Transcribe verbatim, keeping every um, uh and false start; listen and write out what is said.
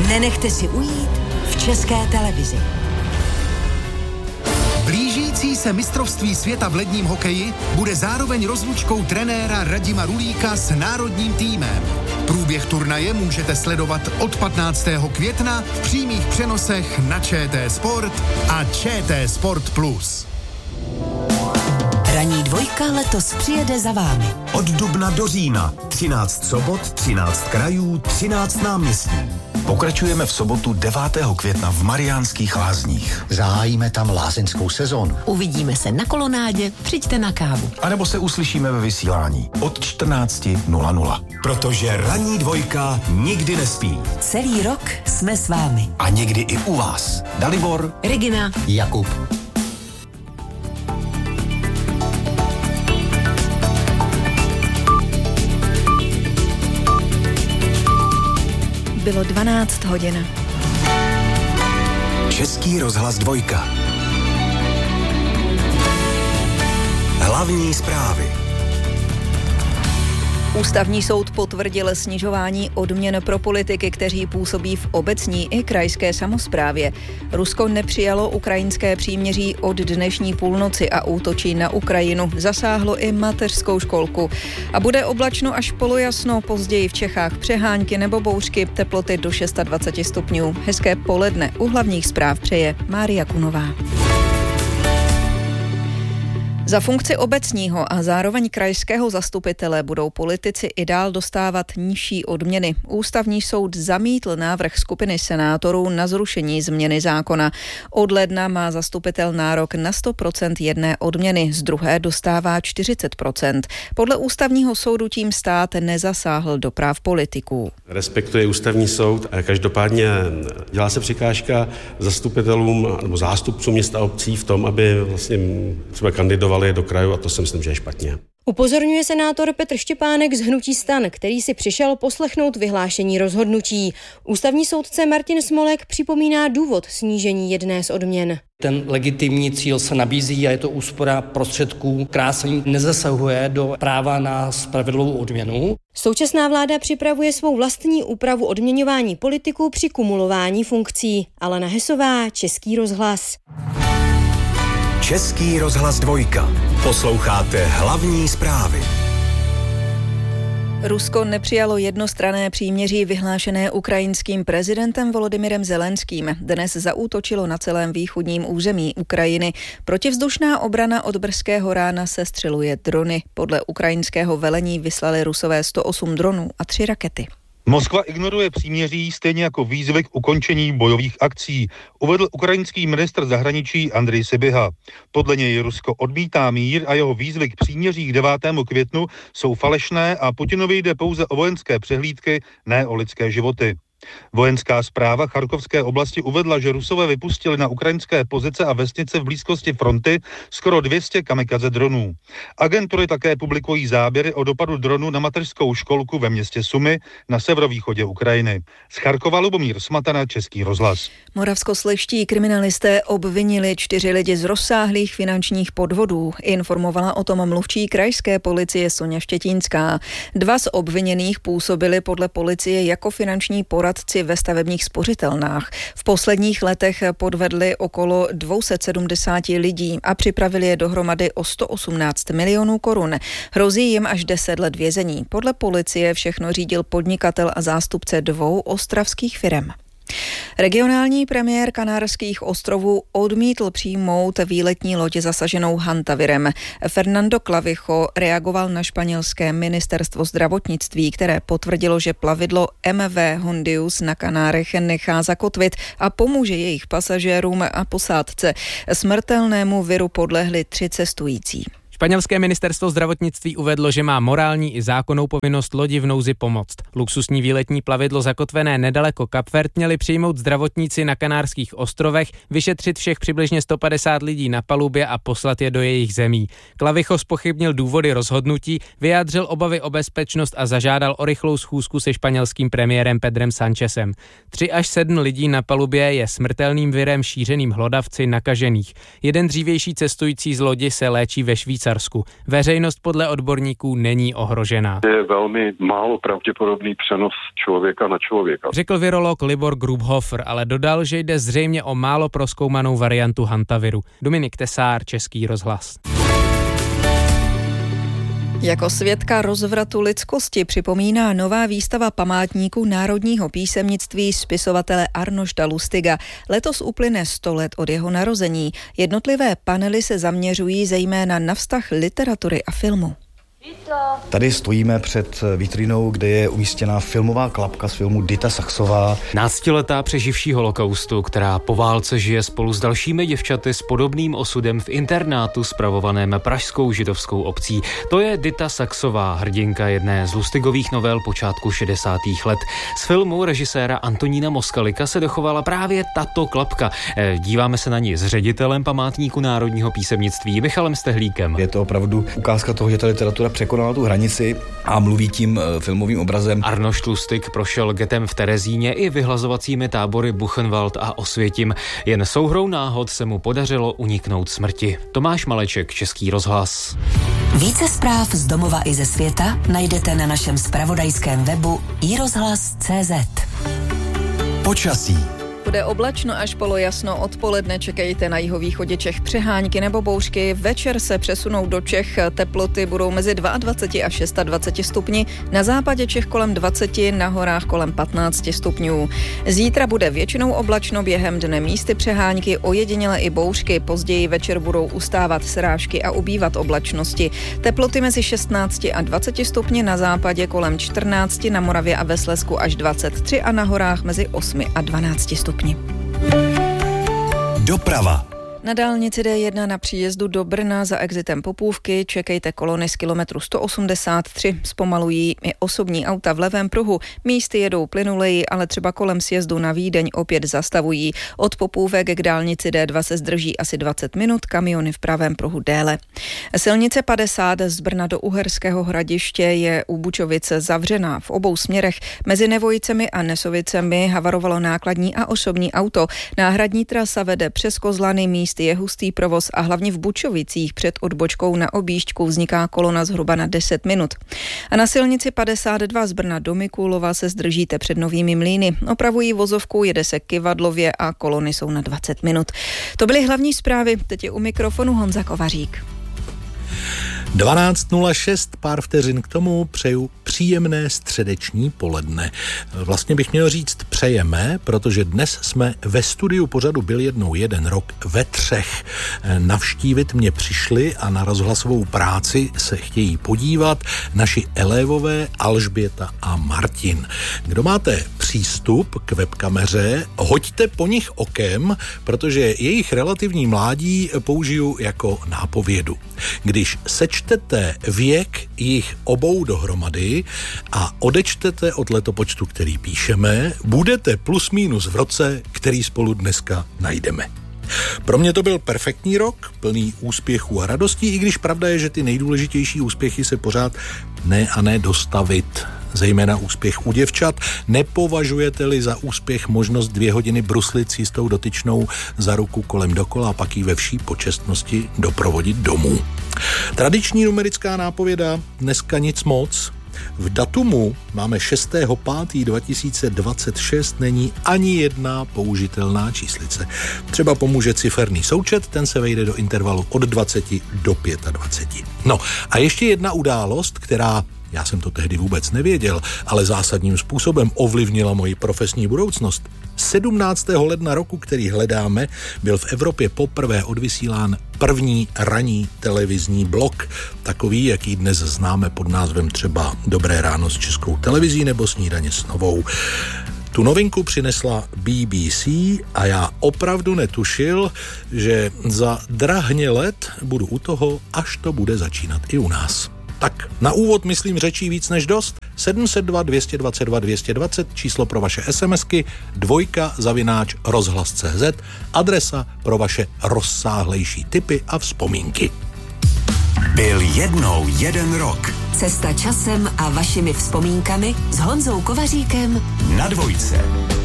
nenechte si ujít v České televizi. Blížící se mistrovství světa v ledním hokeji bude zároveň rozlučkou trenéra Radima Rulíka s národním týmem. Průběh turnaje můžete sledovat od patnáctého května v přímých přenosech na ČT Sport a ČT Sport Plus. Ranní dvojka letos přijede za vámi. Od dubna do října. třináct sobot, třináct krajů, třináct náměstí. Pokračujeme v sobotu devátého května v Mariánských Lázních. Zahájíme tam lázeňskou sezónu. Uvidíme se na kolonádě, přijďte na kávu. A nebo se uslyšíme ve vysílání od čtrnáct nula nula. Protože ranní dvojka nikdy nespí. Celý rok jsme s vámi. A někdy i u vás. Dalibor, Regina, Jakub. Bylo dvanáct hodin. Český rozhlas dvojka. Hlavní zprávy. Ústavní soud potvrdil snižování odměn pro politiky, kteří působí v obecní i krajské samosprávě. Rusko nepřijalo ukrajinské příměří od dnešní půlnoci a útočí na Ukrajinu. Zasáhlo i mateřskou školku. A bude oblačno až polojasno, později v Čechách přehánky nebo bouřky, teploty do dvacet šest stupňů. Hezké poledne, u hlavních zpráv přeje Mária Kunová. Za funkci obecního a zároveň krajského zastupitele budou politici i dál dostávat nižší odměny. Ústavní soud zamítl návrh skupiny senátorů na zrušení změny zákona. Od ledna má zastupitel nárok na sto procent jedné odměny, z druhé dostává čtyřicet procent. Podle ústavního soudu tím stát nezasáhl do práv politiků. Respektuje ústavní soud a každopádně dělá se překážka zastupitelům nebo zástupcům měst a obcí v tom, aby vlastně třeba kandidovali do kraju, a to si myslím, že je špatně. Upozorňuje senátor Petr Štěpánek z hnutí STAN, který si přišel poslechnout vyhlášení rozhodnutí. Ústavní soudce Martin Smolek připomíná důvod snížení jedné z odměn. Ten legitimní cíl se nabízí a je to úspora prostředků, která se nezasahuje do práva na spravedlivou odměnu. Současná vláda připravuje svou vlastní úpravu odměňování politiků při kumulování funkcí. Alena Hesová, Český rozhlas. Český rozhlas dvojka. Posloucháte hlavní zprávy. Rusko nepřijalo jednostranné příměří vyhlášené ukrajinským prezidentem Volodymyrem Zelenským. Dnes zaútočilo na celém východním území Ukrajiny. Protivzdušná obrana od brzkého rána sestřeluje drony. Podle ukrajinského velení vyslali Rusové sto osm dronů a tři rakety. Moskva ignoruje příměří stejně jako výzvy k ukončení bojových akcí, uvedl ukrajinský ministr zahraničí Andrej Sybiha. Podle něj Rusko odmítá mír a jeho výzvy k příměří k devátému květnu jsou falešné a Putinovi jde pouze o vojenské přehlídky, ne o lidské životy. Vojenská správa Charkovské oblasti uvedla, že Rusové vypustili na ukrajinské pozice a vesnice v blízkosti fronty skoro dvě stě kamikaze dronů. Agentury také publikují záběry o dopadu dronu na mateřskou školku ve městě Sumy na severovýchodě Ukrajiny. Z Charkova Lubomír Smatana, Český rozhlas. Moravskoslezští kriminalisté obvinili čtyři lidi z rozsáhlých finančních podvodů. Informovala o tom mluvčí krajské policie Soňa Štětínská. Dva z obviněných působili podle policie jako finanční poradci ve stavebních spořitelnách. V posledních letech podvedli okolo dvě stě sedmdesát lidí a připravili je dohromady o sto osmnáct milionů korun. Hrozí jim až deset let vězení. Podle policie všechno řídil podnikatel a zástupce dvou ostravských firem. Regionální premiér Kanárských ostrovů odmítl přijmout výletní loď zasaženou hantavirem. Fernando Clavijo reagoval na španělské ministerstvo zdravotnictví, které potvrdilo, že plavidlo M V Hondius na Kanárech nechá zakotvit a pomůže jejich pasažérům a posádce. Smrtelnému viru podlehli tři cestující. Španělské ministerstvo zdravotnictví uvedlo, že má morální i zákonnou povinnost lodi v nouzi pomoct. Luxusní výletní plavidlo zakotvené nedaleko Kapvert měli přijmout zdravotníci na Kanárských ostrovech, vyšetřit všech přibližně sto padesát lidí na palubě a poslat je do jejich zemí. Clavijo zpochybnil důvody rozhodnutí, vyjádřil obavy o bezpečnost a zažádal o rychlou schůzku se španělským premiérem Pedrem Sanchezem. Tři až sedm lidí na palubě je smrtelným virem šířeným hlodavci nakažených. Jeden dřívější cestující z lodi se léčí ve Švýcarsku. Švýcarsku. Veřejnost podle odborníků není ohrožená. Je velmi málo pravděpodobný přenos člověka na člověka. Řekl virolog Libor Grubhofer, ale dodal, že jde zřejmě o málo prozkoumanou variantu hantaviru. Dominik Tesár, Český rozhlas. Jako svědka rozvratu lidskosti připomíná nová výstava památníku národního písemnictví spisovatele Arnošta Lustiga. Letos uplyne sto let od jeho narození. Jednotlivé panely se zaměřují zejména na vztah literatury a filmu. Tady stojíme před vitrínou, kde je umístěná filmová klapka z filmu Dita Saxová. Náctiletá přeživší holokaustu, která po válce žije spolu s dalšími děvčaty s podobným osudem v internátu spravovaném pražskou židovskou obcí. To je Dita Saxová, hrdinka jedné z Lustigových novel počátku šedesátých let. Z filmu režiséra Antonína Moskalika se dochovala právě tato klapka. Díváme se na ní s ředitelem památníku národního písemnictví Michalem Stehlíkem. Je to opravdu ukázka toho, že ta literatura překonala tu hranici a mluví tím filmovým obrazem. Arnošt Lustig prošel getem v Terezíně i vyhlazovacími tábory Buchenwald a Osvětim. Jen souhrou náhod se mu podařilo uniknout smrti. Tomáš Maleček, Český rozhlas. Více zpráv z domova i ze světa najdete na našem zpravodajském webu i rozhlas tečka cé zet. Počasí. Bude oblačno až polojasno, odpoledne čekejte na jihovýchodě Čech přehánky nebo bouřky, večer se přesunou do Čech, teploty budou mezi dvacet dva až dvacet šest stupni, na západě Čech kolem dvacet, na horách kolem patnáct stupňů. Zítra bude většinou oblačno, během dne místy přehánky, ojediněle i bouřky, později večer budou ustávat srážky a ubývat oblačnosti. Teploty mezi šestnáct a dvacet stupni, na západě kolem čtrnáct, na Moravě a ve Slezsku až dvacet tři a na horách mezi osm a dvanáct stupňů. Doprava. Na dálnici D jedna na příjezdu do Brna za exitem Popůvky čekejte kolony z kilometru sto osmdesát tři. Zpomalují i osobní auta v levém pruhu. Místy jedou plynuleji, ale třeba kolem sjezdu na Vídeň opět zastavují. Od Popůvek k dálnici D dva se zdrží asi dvacet minut, kamiony v pravém pruhu déle. Silnice padesát z Brna do Uherského Hradiště je u Bučovice zavřená. V obou směrech mezi Nevojicemi a Nesovicemi havarovalo nákladní a osobní auto. Náhradní trasa vede přes Kozlany, místy je hustý provoz a hlavně v Bučovicích před odbočkou na objížďku vzniká kolona zhruba na deset minut. A na silnici padesát dva z Brna do Mikulova se zdržíte před Novými Mlýny. Opravují vozovku, jede se k Kyvadlově a kolony jsou na dvacet minut. To byly hlavní zprávy, teď je u mikrofonu Honza Kovařík. dvanáct nula šest, pár vteřin k tomu, přeju příjemné středeční poledne. Vlastně bych měl říct přejeme, protože dnes jsme ve studiu pořadu Byl jednou jeden rok ve třech. Navštívit mě přišli a na rozhlasovou práci se chtějí podívat naši Elévové, Alžběta a Martin. Kdo máte přístup k webkameře, hoďte po nich okem, protože jejich relativní mládí použiju jako nápovědu. Když sečtete věk jich obou dohromady a odečtete od letopočtu, který píšeme, budete plus minus v roce, který spolu dneska najdeme. Pro mě to byl perfektní rok, plný úspěchů a radostí, i když pravda je, že ty nejdůležitější úspěchy se pořád ne a ne dostavit. Zejména úspěch u děvčat. Nepovažujete-li za úspěch možnost dvě hodiny bruslit s jistou dotyčnou za ruku kolem dokola a pak ji ve vší počestnosti doprovodit domů. Tradiční numerická nápověda, dneska nic moc. V datumu máme šestého pátého dva tisíce dvacet šest, není ani jedna použitelná číslice. Třeba pomůže ciferný součet, ten se vejde do intervalu od dvaceti do dvaceti pěti. No a ještě jedna událost, která, já jsem to tehdy vůbec nevěděl, ale zásadním způsobem ovlivnila moji profesní budoucnost. sedmnáctého ledna roku, který hledáme, byl v Evropě poprvé odvysílán první ranní televizní blok, takový, jaký dnes známe pod názvem třeba Dobré ráno s Českou televizí nebo Snídaně s Novou. Tu novinku přinesla B B C a já opravdu netušil, že za drahně let budu u toho, až to bude začínat i u nás. Tak na úvod, myslím, řečí víc než dost. sedm set dva, dvě dvacet dva, dvě dvacet, číslo pro vaše SMSky, dvojka zavináč rozhlas tečka cé zet, adresa pro vaše rozsáhlejší tipy a vzpomínky. Byl jednou jeden rok. Cesta časem a vašimi vzpomínkami s Honzou Kovaříkem Na dvojce.